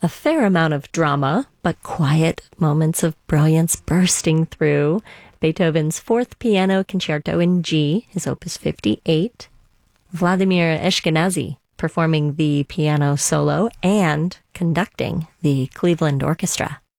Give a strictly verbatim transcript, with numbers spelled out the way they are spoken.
A fair amount of drama, but quiet moments of brilliance bursting through. Beethoven's Fourth Piano Concerto in G, his Opus fifty-eight. Vladimir Ashkenazy performing the piano solo and conducting the Cleveland Orchestra.